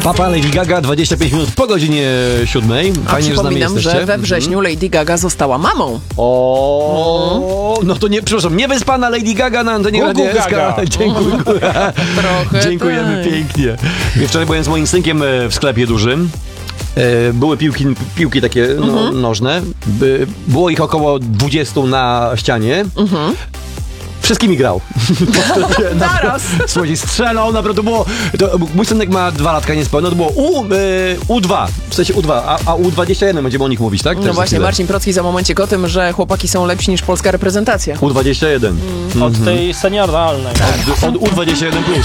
Papa Lady Gaga, 25 minut po godzinie 7. Fajnie, że z nami przypominam, jesteście. że we wrześniu Lady Gaga została mamą. O, no to nie, przepraszam, niewyspana Lady Gaga na antenie Gugu Radia SK. Gaga. Trochę Dziękujemy tak. pięknie. Wczoraj byłem z moim synkiem w sklepie dużym. Były piłki takie nożne. Było ich około 20 na ścianie. Wszystkimi grał. Naraz. Słuchajcie, strzelał, naprawdę było... mój synek ma 2 latka niespełna, to było U2, w sensie U2, a U21 będziemy o nich mówić, tak? No Też właśnie, za chwilę. Marcin Procki o o tym, że chłopaki są lepsi niż polska reprezentacja. U21. Od tej senioralnej. Od U21+.